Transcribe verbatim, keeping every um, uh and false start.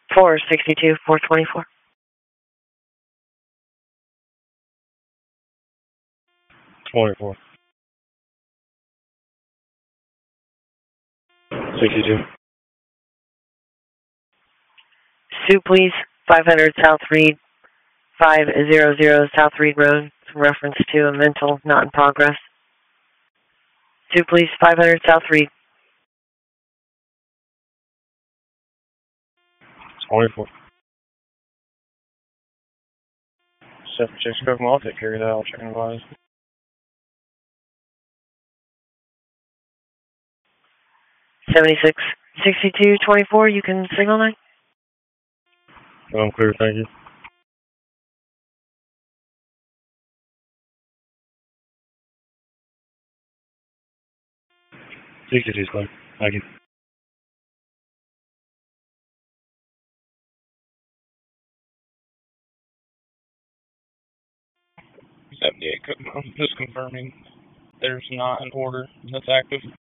four sixty-two, four twenty-four. twenty-four. sixty-two. Sue, please. five hundred South Reed, five hundred South Reed Road, in reference to a mental not in progress. Sue, please. five hundred South Reed. twenty-four. San Francisco, I'll take care of that. I'll check and advise. seventy-six sixty-two twenty-four, you can signal nine? I'm clear, thank you. sixty-two is clear. Thank you. seventy-eight, I'm just confirming there's not an order that's active.